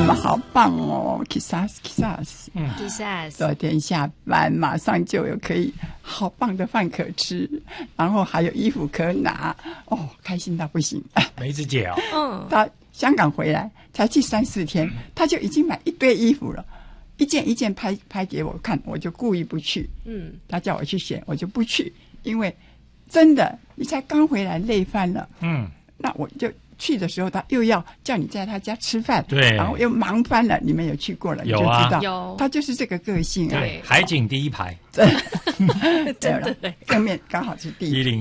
好棒哦 ，Kisas， 昨天下班马上就有可以好棒的饭可吃，然后还有衣服可拿，哦，开心到不行。 梅子姐哦， 她香港回来才去3-4天，她就已经买一堆衣服了，一件一件拍给我看，我就故意不去。她叫我去选，我就不去，因为真的你才刚回来累翻了。那我就去的时候，他又要叫你在他家吃饭， 对， 然后又忙翻了。你们有去过了，你就知道， 有他就是这个个性啊。 对，海景第一排， 真的，正面刚好是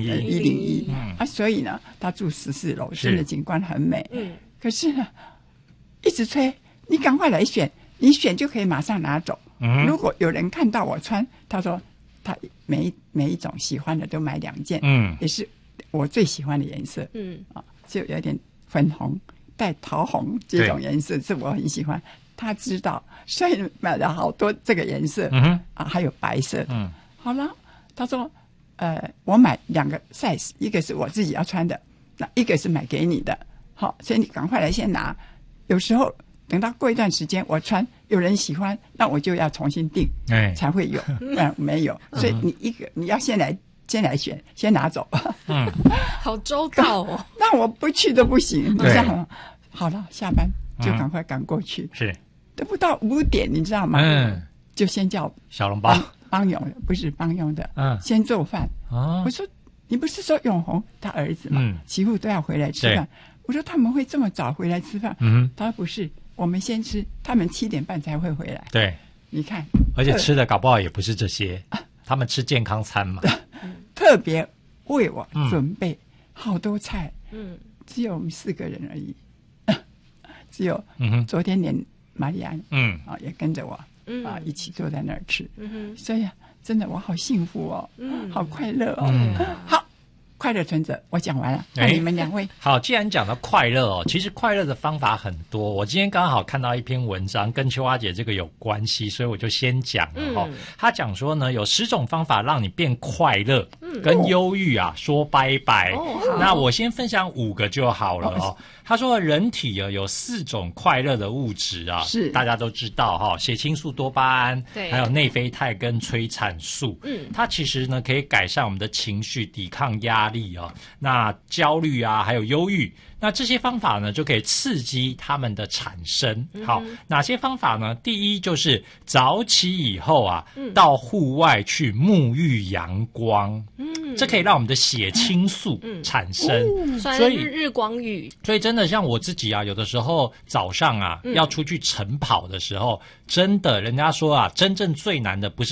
101啊，所以呢，他住14楼，真的景观很美。可是呢，一直催你赶快来选，你选就可以马上拿走。如果有人看到我穿，他说他每一种喜欢的都买2件，也是我最喜欢的颜色，就有点粉红带桃红这种颜色是我很喜欢，他知道，所以买了好多这个颜色，还有白色的。好了，他说我买2个 size， 一个是我自己要穿的，那一个是买给你的，好，所以你赶快来先拿。有时候等到过一段时间我穿有人喜欢，那我就要重新订，才会有，不然没有。所以你要先来选，先拿走。 好周到哦。 那我不去都不行。你知道吗？好了，下班就赶快赶过去。 是， 都不到5点，你知道吗？就先叫小笼包帮佣的，不是帮佣的，先做饭。我说你不是说永红他儿子嘛，媳妇都要回来吃饭。我说他们会这么早回来吃饭？他说不是，我们先吃，他们7点半才会回来。 对， 你看， 而且吃的搞不好也不是这些，他们吃健康餐嘛。 特别为我准备好多菜，只有我们4个人而已，只有昨天连玛丽安也跟着我一起坐在那儿吃，所以真的我好幸福哦，好快乐哦。好，快乐存折我讲完了，那你们2位。 好，既然讲到快乐哦，其实快乐的方法很多。我今天刚好看到一篇文章跟秋花姐这个有关系，所以我就先讲了他讲说呢，有10种方法让你变快乐，跟忧郁说拜拜。那我先分享5个就好了哦。他说人体有4种快乐的物质啊，是大家都知道血清素、多巴胺，还有内啡肽跟催产素。它其实呢可以改善我们的情绪，抵抗压力那焦虑还有忧郁。那这些方法呢就可以刺激它们的产生。好，哪些方法呢？第一就是早起以后到户外去沐浴阳光，这可以让我们的血清素产生， 所以日光浴。 所以真的像我自己有的时候早上要出去晨跑的时候，真的人家说真正最难的不是